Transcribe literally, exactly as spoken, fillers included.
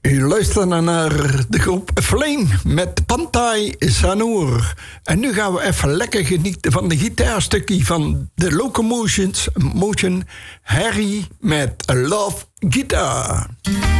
U luistert naar de groep Flame met Pantai Sanoor. En nu gaan we even lekker genieten van de gitaarstukje van de Locomotions Motion Harry met Love Guitar.